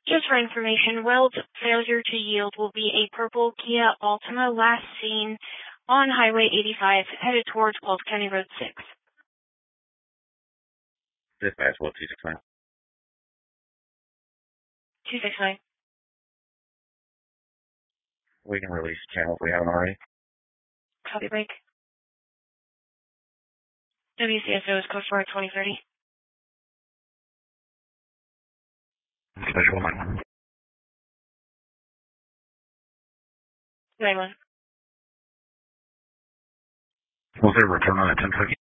Just for information, weld failure to yield will be a purple Kia Altima last seen on Highway 85 headed towards Walton County Road 6. Dispatch, what, 269? 269. We can release channel if we haven't already. Copy break. WCSO is code 4 2030. Special 911. 91. Was there a return on a 10 second?